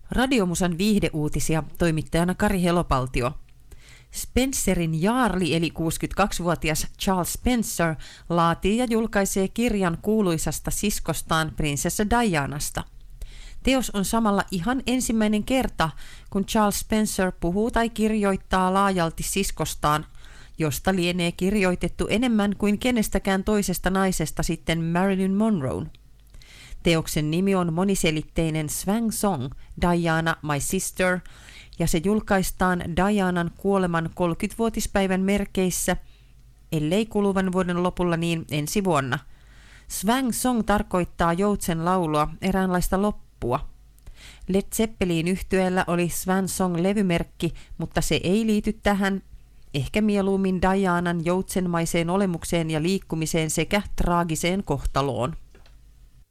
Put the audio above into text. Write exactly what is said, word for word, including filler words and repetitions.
Radiomusan viihdeuutisia, toimittajana Kari Helopaltio. Spencerin jaarli eli kuusikymmentäkaksivuotias Charles Spencer laatii ja julkaisee kirjan kuuluisasta siskostaan prinsessa Dianasta. Teos on samalla ihan ensimmäinen kerta, kun Charles Spencer puhuu tai kirjoittaa laajalti siskostaan, josta lienee kirjoitettu enemmän kuin kenestäkään toisesta naisesta sitten Marilyn Monroen. Teoksen nimi on moniselitteinen Swang Song, Diana, My Sister, ja se julkaistaan Dianan kuoleman kolmekymmenvuotispäivän merkeissä, ellei kuluvan vuoden lopulla niin ensi vuonna. Swang Song tarkoittaa joutsen laulua, eräänlaista loppua. Led Zeppelin yhtyeellä oli Swan Song-levymerkki, mutta se ei liity tähän, ehkä mieluummin Dianan joutsenmaiseen olemukseen ja liikkumiseen sekä traagiseen kohtaloon.